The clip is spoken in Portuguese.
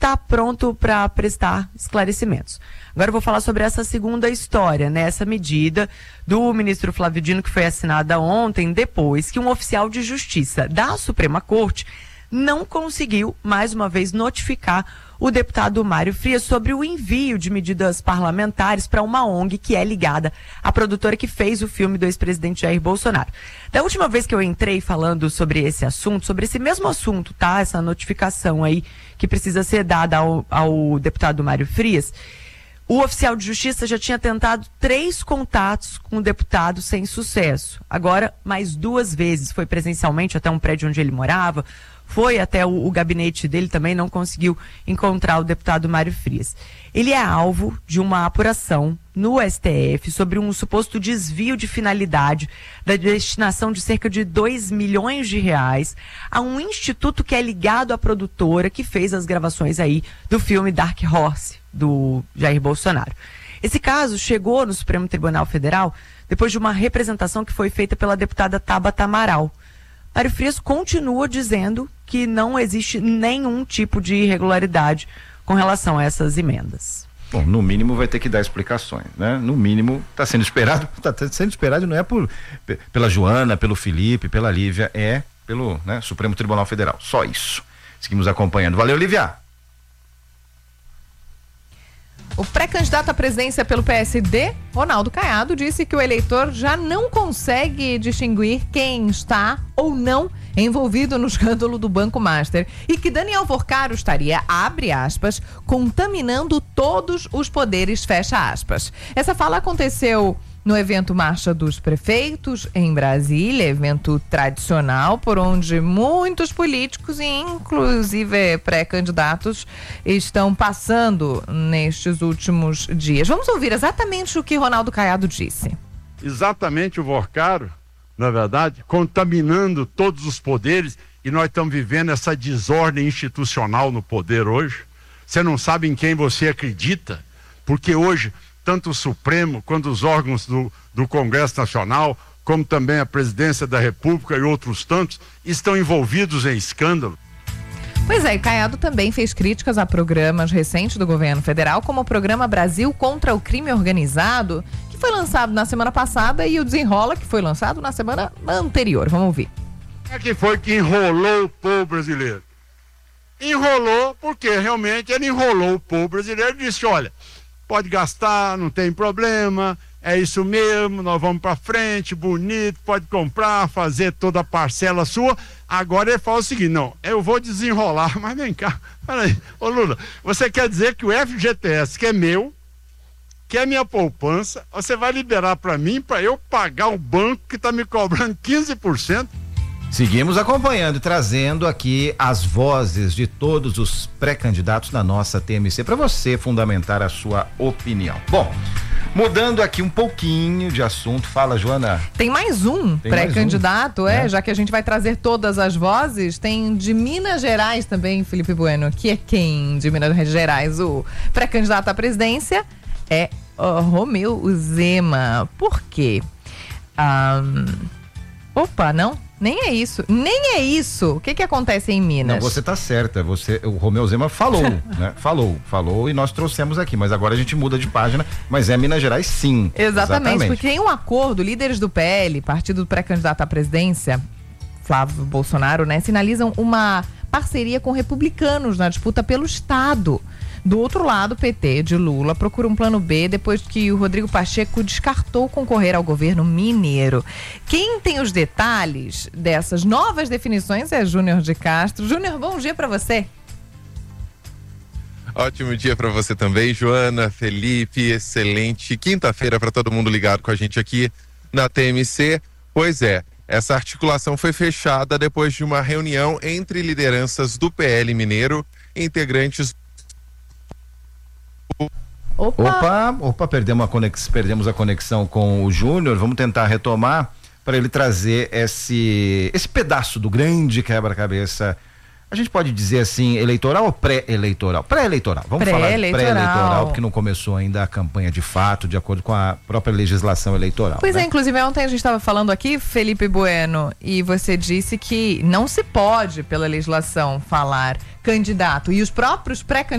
está pronto para prestar esclarecimentos. Agora eu vou falar sobre essa segunda história, né? Essa medida do ministro Flávio Dino, que foi assinada ontem, depois que um oficial de justiça da Suprema Corte não conseguiu, mais uma vez, notificar o deputado Mário Frias sobre o envio de medidas parlamentares para uma ONG que é ligada à produtora que fez o filme do ex-presidente Jair Bolsonaro. Da última vez que eu entrei falando sobre esse assunto, sobre esse mesmo assunto, tá? Essa notificação aí que precisa ser dada ao deputado Mário Frias, o oficial de justiça já tinha tentado 3 contatos com o deputado sem sucesso. Agora, mais 2 vezes, foi presencialmente até um prédio onde ele morava, foi até o gabinete dele, também não conseguiu encontrar o deputado Mário Frias. Ele é alvo de uma apuração no STF sobre um suposto desvio de finalidade da destinação de cerca de R$2 milhões a um instituto que é ligado à produtora que fez as gravações aí do filme Dark Horse, do Jair Bolsonaro. Esse caso chegou no Supremo Tribunal Federal depois de uma representação que foi feita pela deputada Tabata Amaral. Mário Frias continua dizendo que não existe nenhum tipo de irregularidade com relação a essas emendas. Bom, no mínimo vai ter que dar explicações, né? No mínimo está sendo esperado não é pela Joana, pelo Felipe, pela Lívia, é pelo, né, Supremo Tribunal Federal, só isso. Seguimos acompanhando. Valeu, Lívia! O pré-candidato à presidência pelo PSD, Ronaldo Caiado, disse que o eleitor já não consegue distinguir quem está ou não envolvido no escândalo do Banco Master e que Daniel Porcaro estaria, abre aspas, contaminando todos os poderes, fecha aspas. Essa fala aconteceu no evento Marcha dos Prefeitos, em Brasília, evento tradicional, por onde muitos políticos, inclusive pré-candidatos, estão passando nestes últimos dias. Vamos ouvir exatamente o que Ronaldo Caiado disse. Exatamente o Porcaro, na verdade, contaminando todos os poderes, e nós estamos vivendo essa desordem institucional no poder hoje. Você não sabe em quem você acredita, porque hoje tanto o Supremo quanto os órgãos do Congresso Nacional, como também a Presidência da República e outros tantos, estão envolvidos em escândalo. Pois é, e Caiado também fez críticas a programas recentes do governo federal, como o programa Brasil contra o Crime Organizado, que foi lançado na semana passada, e o Desenrola, que foi lançado na semana anterior. Vamos ouvir. Quem é que foi que enrolou o povo brasileiro? Enrolou porque realmente ele enrolou o povo brasileiro e disse, olha, pode gastar, não tem problema, é isso mesmo, nós vamos para frente, bonito, pode comprar, fazer toda a parcela sua. Agora ele fala o seguinte, não, eu vou desenrolar, mas vem cá, peraí, ô Lula, você quer dizer que o FGTS, que é meu, que é minha poupança, você vai liberar para mim, para eu pagar o banco que está me cobrando 15%? Seguimos acompanhando e trazendo aqui as vozes de todos os pré-candidatos da nossa TMC para você fundamentar a sua opinião. Bom, mudando aqui um pouquinho de assunto, fala, Joana. Tem mais um pré-candidato, já que a gente vai trazer todas as vozes, tem de Minas Gerais também, Felipe Bueno, que é quem de Minas Gerais? O pré-candidato à presidência é Romeu Zema. Por quê? Não? Nem é isso. O que acontece em Minas? Não, você tá certa. O Romeu Zema falou, né? Falou e nós trouxemos aqui, mas agora a gente muda de página, mas é Minas Gerais sim. Exatamente, porque tem um acordo, líderes do PL, partido do pré-candidato à presidência, Flávio Bolsonaro, né? Sinalizam uma parceria com republicanos na disputa pelo Estado. Do outro lado, o PT de Lula procura um plano B depois que o Rodrigo Pacheco descartou concorrer ao governo mineiro. Quem tem os detalhes dessas novas definições é Júnior de Castro. Júnior, bom dia para você. Ótimo dia para você também, Joana, Felipe, excelente quinta-feira para todo mundo ligado com a gente aqui na TMC. Pois é, essa articulação foi fechada depois de uma reunião entre lideranças do PL mineiro, integrantes. Opa, perdemos a conexão com o Júnior. Vamos tentar retomar para ele trazer esse pedaço do grande quebra-cabeça a gente pode dizer assim, eleitoral ou pré-eleitoral? Pré-eleitoral. Vamos falar de pré-eleitoral, porque não começou ainda a campanha de fato, de acordo com a própria legislação eleitoral. Pois né? é, inclusive ontem a gente estava falando aqui, Felipe Bueno, e você disse que não se pode, pela legislação, falar candidato. E os próprios pré-candidatos